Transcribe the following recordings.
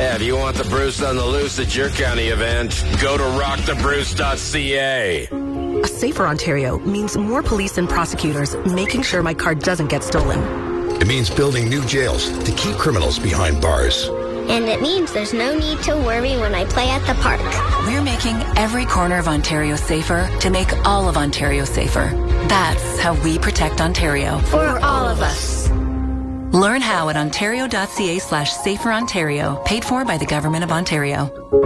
Yeah, if you want the Bruce on the loose at your county event, go to rockthebruce.ca. A safer Ontario means more police and prosecutors making sure my car doesn't get stolen. It means building new jails to keep criminals behind bars. And it means there's no need to worry when I play at the park. We're making every corner of Ontario safer to make all of Ontario safer. That's how we protect Ontario. For all of us. Learn how at ontario.ca/saferontario. Paid for by the Government of Ontario.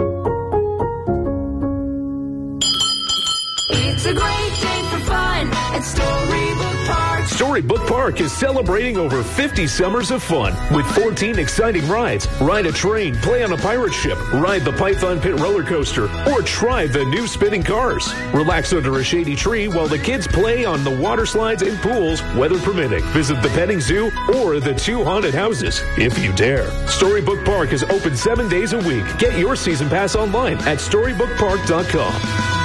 It's a great day for fun at Storybook Park. Storybook Park is celebrating over 50 summers of fun with 14 exciting rides. Ride a train, play on a pirate ship, ride the Python Pit roller coaster, or try the new spinning cars. Relax under a shady tree while the kids play on the water slides and pools, weather permitting. Visit the petting zoo or the 2 haunted houses, if you dare. Storybook Park is open 7 days a week. Get your season pass online at storybookpark.com.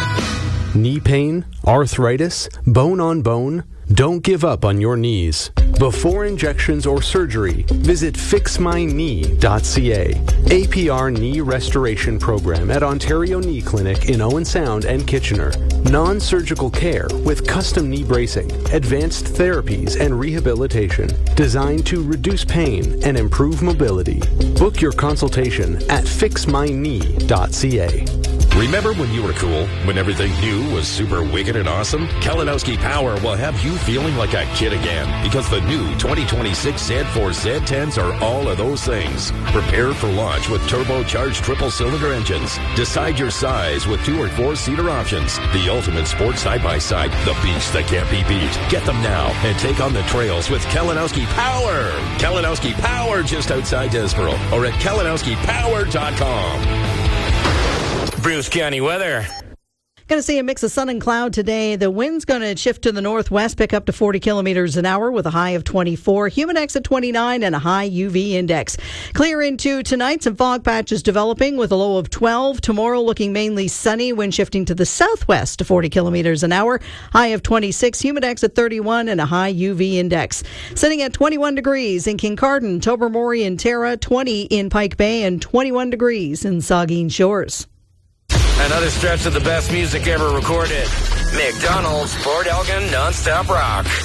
Knee pain, arthritis, bone on bone? Don't give up on your knees. Before injections or surgery, visit fixmyknee.ca. APR Knee Restoration Program at Ontario Knee Clinic in Owen Sound and Kitchener. Non-surgical care with custom knee bracing, advanced therapies and rehabilitation designed to reduce pain and improve mobility. Book your consultation at fixmyknee.ca. Remember when you were cool? When everything new was super wicked and awesome? Kalinowski Power will have you feeling like a kid again because the new 2026 Z4 Z10s are all of those things. Prepare for launch with turbocharged triple-cylinder engines. Decide your size with 2 or 4-seater options. The ultimate sports side-by-side. The beast that can't be beat. Get them now and take on the trails with Kalinowski Power. Kalinowski Power just outside Desborough or at kalinowskipower.com. Bruce County weather. Going to see a mix of sun and cloud today. The wind's going to shift to the northwest, pick up to 40 kilometers an hour with a high of 24. Humidex at 29 and a high UV index. Clear into tonight. Some fog patches developing with a low of 12. Tomorrow looking mainly sunny. Wind shifting to the southwest to 40 kilometers an hour. High of 26. Humidex at 31 and a high UV index. Sitting at 21 degrees in Kincardine, Tobermory and Tara, 20 in Pike Bay, and 21 degrees in Saugeen Shores. Another stretch of the best music ever recorded. McDonald's, Port Elgin, nonstop rock.